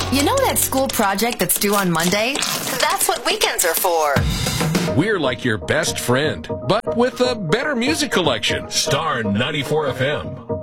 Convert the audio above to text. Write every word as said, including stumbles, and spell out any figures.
You know that school project that's due on Monday? That's what weekends are for. We're like your best friend, but with a better music collection. Star ninety-four F M.